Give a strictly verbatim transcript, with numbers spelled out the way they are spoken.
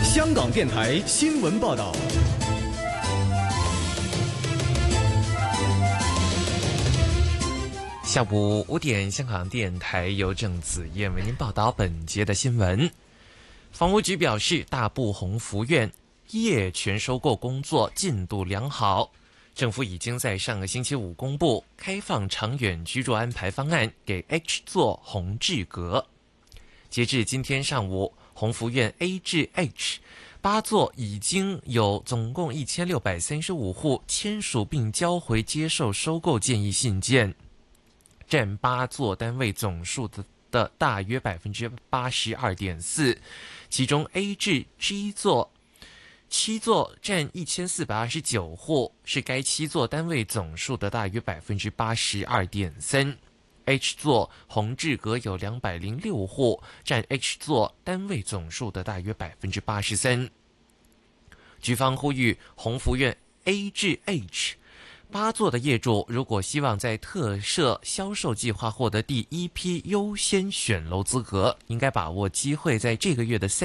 香港电台新闻报道。 下午五点，香港电台由郑子燕为您报道本节的新闻。房屋局表示，大埔鸿福苑业权收购工作进度良好，政府已经在上个星期五公布开放长远居住安排方案给 H 座宏志阁。截至今天上午，鸿福苑 A 至 H 八座已经有总共一千六百三十五户签署并交回接受收购建议信件，占八座单位总数的的大约百分之八十二点四，其中 A 至 G 座七座占一千四百二十九户，是该七座单位总数的大约百分之八十二点三。H 座宏志阁有两百零六户，占 H 座单位总数的大约百分之八十三。局方呼吁鸿福苑 A 至 H八座的业主，如果希望在特设销售计划获得第一批优先选楼资格，应该把握机会，在这个月的三